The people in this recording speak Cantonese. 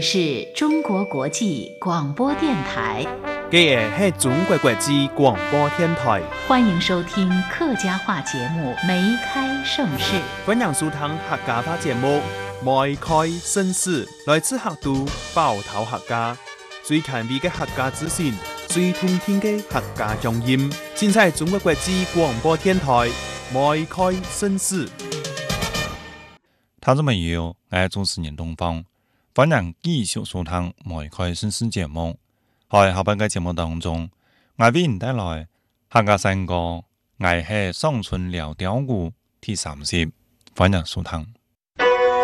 是中国国际广播电台。 这个是中国国际广播电台。 欢迎收听客家话节目《梅开盛世》。 欢迎收听客家话节目《梅开盛世》，来自客都包头客家，最权威的客家资讯，最通听的客家乡音。现在中国国际广播电台《梅开盛世》。 听众朋友，我是主持人东方，欢迎继续收听《梅开盛世》节目。在下半个节目当中，我为您带来客家山歌《我是上春聊调鼓》第30，欢迎收听。